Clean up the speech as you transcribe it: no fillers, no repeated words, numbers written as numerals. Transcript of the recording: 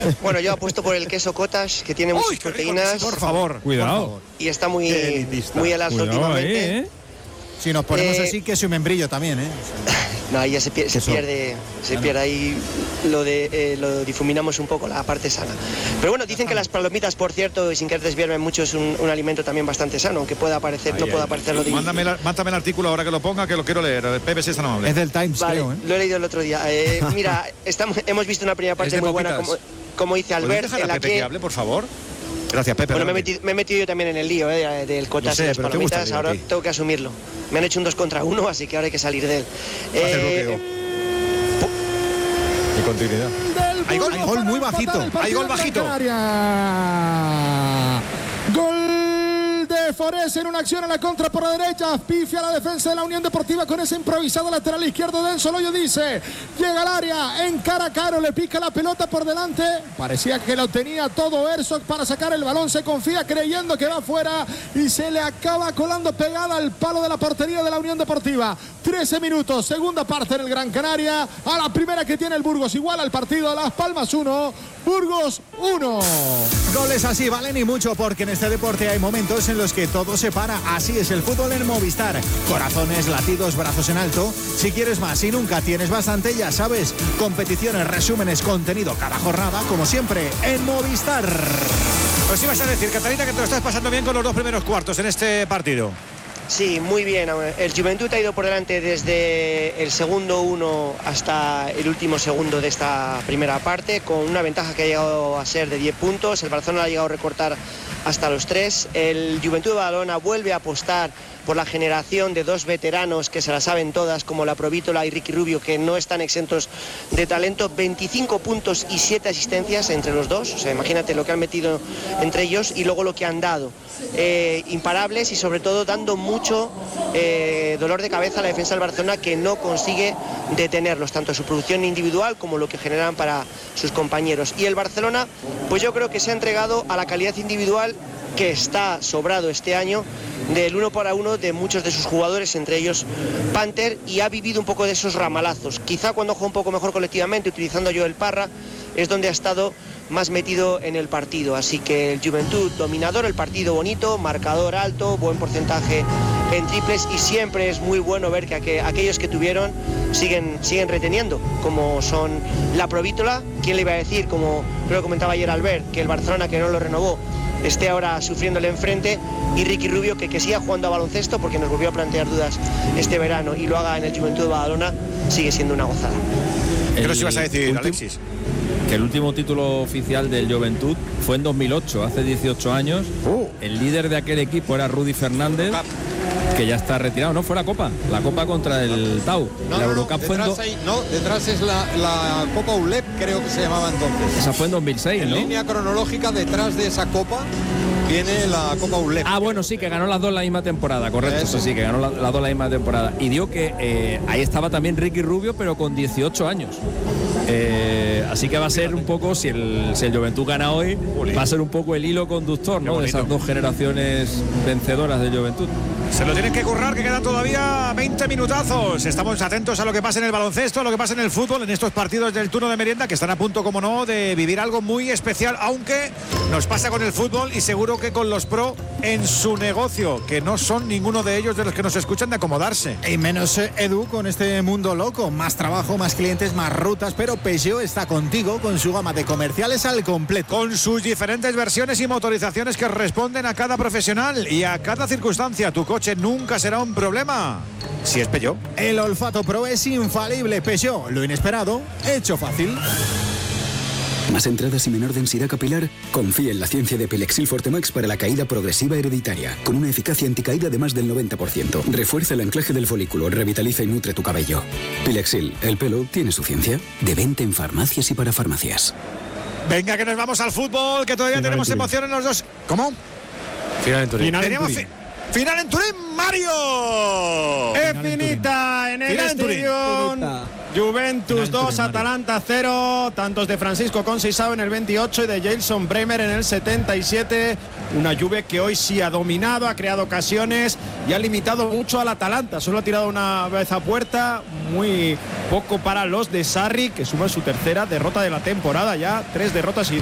Bueno, yo apuesto por el queso cottage, que tiene muchas proteínas. Por favor, cuidado. Y está muy al alza últimamente. Si nos ponemos así, queso y membrillo también, ¿eh? No, ahí ya se pierde ahí, lo difuminamos un poco, la parte sana. Pero bueno, dicen que las palomitas, por cierto, y sin querer desviarme mucho, es un alimento también bastante sano, aunque pueda parecer, pueda parecer lo de... Mándame el artículo ahora que lo ponga, que lo quiero leer. Pepe, si es tan amable. Es del Times, vale, creo, ¿eh? Lo he leído el otro día. Mira, hemos visto una primera parte muy buena, como dice Albert, en la Pepe que hable, por favor? Gracias, Pepe. Bueno, me he metido yo también en el lío del cotas y las palomitas, ahora tengo que asumirlo. Me han hecho un 2 contra 1, así que ahora hay que salir de él. Y continuidad. Hay gol muy bajito. Hay gol bajito. Gol de Forés en una acción a la contra por la derecha. Pifia la defensa de la Unión Deportiva con ese improvisado lateral izquierdo. Denso Loyo dice: llega al área, encara Caro, le pica la pelota por delante. Parecía que lo tenía todo Herzog para sacar el balón. Se confía creyendo que va afuera y se le acaba colando pegada al palo de la portería de la Unión Deportiva. 13 minutos, segunda parte en el Gran Canaria. A la primera que tiene el Burgos, igual al partido. Las Palmas 1, Burgos 1. Goles así valen y mucho, porque en este deporte hay momentos en los que todo se para. Así es el fútbol en Movistar. Corazones, latidos, brazos en alto. Si quieres más y nunca tienes bastante, ya sabes. Competiciones, resúmenes, contenido cada jornada, como siempre, en Movistar. Pues ibas a decir, Catalina, que te lo estás pasando bien con los 2 primeros cuartos en este partido. Sí, muy bien. El Juventud ha ido por delante desde el segundo 1 hasta el último segundo de esta primera parte, con una ventaja que ha llegado a ser de 10 puntos. El Barcelona ha llegado a recortar hasta los 3. El Juventud de Badalona vuelve a apostar por la generación de 2 veteranos que se la saben todas, como la Provítola y Ricky Rubio, que no están exentos de talento. 25 puntos y 7 asistencias entre los dos. O sea, imagínate lo que han metido entre ellos y luego lo que han dado. Imparables y sobre todo dando mucho dolor de cabeza a la defensa del Barcelona, que no consigue detenerlos, tanto su producción individual como lo que generan para sus compañeros. Y el Barcelona, pues yo creo que se ha entregado a la calidad individual que está sobrado este año, del 1 para 1 de muchos de sus jugadores, entre ellos Panther, y ha vivido un poco de esos ramalazos. Quizá cuando juega un poco mejor colectivamente, utilizando a Joel Parra, es donde ha estado más metido en el partido. Así que el Juventud dominador, el partido bonito, marcador alto, buen porcentaje en triples, y siempre es muy bueno ver que aquellos que tuvieron siguen reteniendo, como son la Provítola. ¿Quién le iba a decir, como creo que comentaba ayer Albert, que el Barcelona, que no lo renovó, esté ahora sufriéndole enfrente? Y Ricky Rubio, que siga jugando a baloncesto, porque nos volvió a plantear dudas este verano, y lo haga en el Juventud de Badalona, sigue siendo una gozada. ¿Qué nos ibas a decir, Alexis? Que el último título oficial del Juventud fue en 2008, hace 18 años. El líder de aquel equipo era Rudy Fernández, que ya está retirado. No, fue la Copa contra el Tau. La Eurocup fue detrás es la Copa ULEP, creo que se llamaba entonces. Esa fue en 2006, en ¿no? Línea cronológica, detrás de esa Copa viene la Copa ULEP. Ah, bueno, sí, que ganó las dos la misma temporada, correcto. Eso sí, que ganó las dos la misma temporada. Y digo que ahí estaba también Ricky Rubio, pero con 18 años. Así que va a ser un poco, si el Juventud gana hoy, va a ser un poco el hilo conductor, ¿no?, de esas dos generaciones vencedoras del Juventud. Se lo tienen que currar, que quedan todavía 20 minutazos. Estamos atentos a lo que pasa en el baloncesto, a lo que pasa en el fútbol, en estos partidos del turno de merienda, que están a punto, como no, de vivir algo muy especial, aunque nos pasa con el fútbol y seguro que con los pro en su negocio, que no son ninguno de ellos de los que nos escuchan de acomodarse. Y menos Edu con este mundo loco. Más trabajo, más clientes, más rutas, pero Peugeot está contigo con su gama de comerciales al completo. Con sus diferentes versiones y motorizaciones que responden a cada profesional y a cada circunstancia. Tu coche nunca será un problema si es Peugeot. El olfato pro es infalible. Peugeot, lo inesperado hecho fácil. ¿Más entradas y menor densidad capilar? Confía en la ciencia de Pilexil Fortemax para la caída progresiva hereditaria, con una eficacia anticaída de más del 90%. Refuerza el anclaje del folículo, revitaliza y nutre tu cabello. Pilexil, el pelo tiene su ciencia. De venta en farmacias y para farmacias. Venga, que nos vamos al fútbol, que todavía tenemos emoción en los dos. ¿Cómo? Final en Turín. Final en Turín, Mario. Es finita en el Estadión. Juventus 2, Atalanta 0, tantos de Francisco Conceição en el 28 y de Jason Bremer en el 77. Una Juve que hoy sí ha dominado, ha creado ocasiones y ha limitado mucho al Atalanta. Solo ha tirado una vez a puerta, muy poco para los de Sarri, que suman su tercera derrota de la temporada, ya 3 derrotas y